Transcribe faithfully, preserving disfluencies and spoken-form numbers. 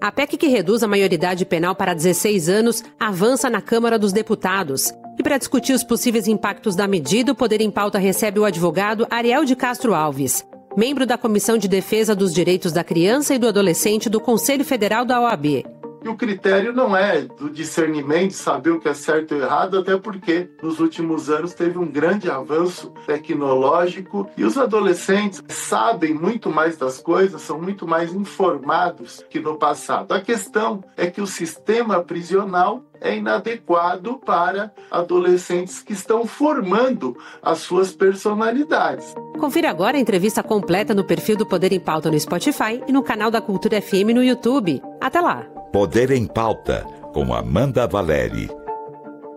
A P E C que reduz a maioridade penal para dezesseis anos avança na Câmara dos Deputados. E para discutir os possíveis impactos da medida, o Poder em Pauta recebe o advogado Ariel de Castro Alves, membro da Comissão de Defesa dos Direitos da Criança e do Adolescente do Conselho Federal da O A B. E o critério não é do discernimento, saber o que é certo ou errado, até porque nos últimos anos teve um grande avanço tecnológico e os adolescentes sabem muito mais das coisas, são muito mais informados que no passado. A questão é que o sistema prisional é inadequado para adolescentes que estão formando as suas personalidades. Confira agora a entrevista completa no perfil do Poder em Pauta no Spotify e no canal da Cultura F M no YouTube. Até lá! Poder em Pauta, com Amanda Valeri.